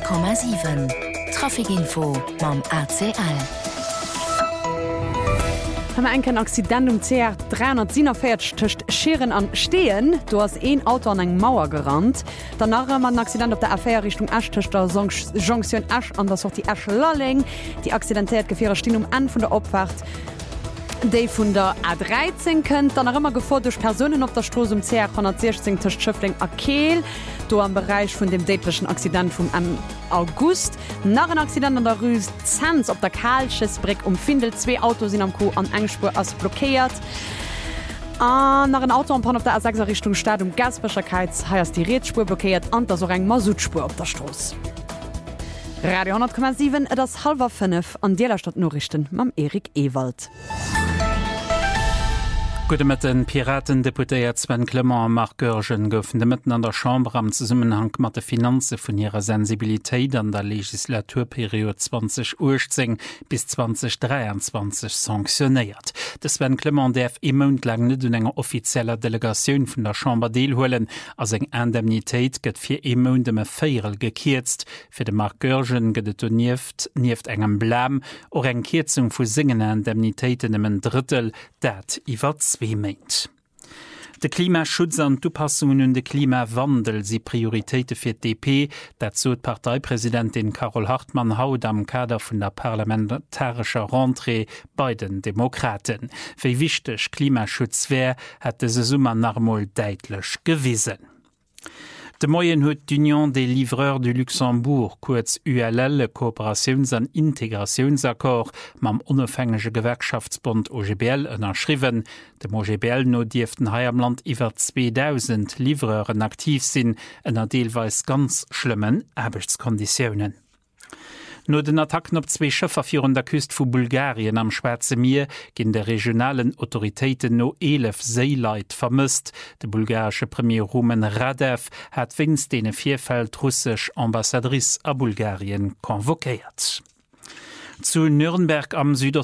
100,7 Trafikinfo mam ACL. Ein Accident CR 347 töcht Scheren an Steen, du hast ein Auto an eng Mauer gerannt. Danach man Accident op der Affaire Richtung Ashtöchter Jonction Ash an das die Ash Lalling. Die accidentiert gefähre stehen an von der Opfahrt. Dei vun der A13 kënnt dann immer gefordert durch Personen op der Stroß CR 116 töcht Schöffling a Kehl. Do am Bereich vun dem datlichen Accident vum August. Nach ein Accident an der Rue Zenz op der Kalschesbrick Findel 2 Autos sind am Co an Engspur as blockiert. Nach ein Auto auf der A6 Richtung Stadt Gasbecherkeits heißt die Rädspur blockiert an der eng Masutspur op der Stroß. Radio 10,7 das halber 5 an der Stadt Norrichten mam Erik Ewald. Gute mit den Piraten deputéiert Sven Clement Marc Görgen goufen de mitten an der Chambre am Zusammenhang mat de Finanze vun ihrer Sensibilitéit an der Legislaturperiode 2018 bis 2023 sanktioniert. De Sven Clement derf imundlang net un enger offizieller Delegationun vun der Chambre deelhoelen as eng Indemnitéit gëtt fir imundeme Féel gekiertzt, fir de Marc Görgen gëtt nieft engem Blam or eng Kierzung vu singene Indemnitéiten em Drittel dat iwwer meint. De Klimaschutz an d'Upassungen und de Klimawandel sie Prioritäten für DP, dazu Parteipräsidentin Carol Hartmann haut am Kader vun der parlamentarischer Rentrée bei den Demokraten. Wie wichtig Klimaschutz wär, hat se Summer normal deitlich gewiesen. De Moyen huet d'Union des Livreurs du Luxembourg, kurz ULL, Kooperations- an Integrationsakkord mam onofhängege Gewerkschaftsbund OGBL ënnerschriwen. Dem OGBL no dieften hai am Land iwwer 2000 Livreuren aktiv sinn ënner deelweis ganz schlimmen Arbeitskonditionen. No den Attacken op 2 Schëffer virun der Küst vu Bulgarien am Schwarze Meer ginn de regionalen Autoritéiten no 11 Seeleit vermisst. De bulgarsche Premier Rumen Radev hat winst dene Vierfeld russsisch Ambassadrice a Bulgarien konvokéiert. Zu Nürnberg am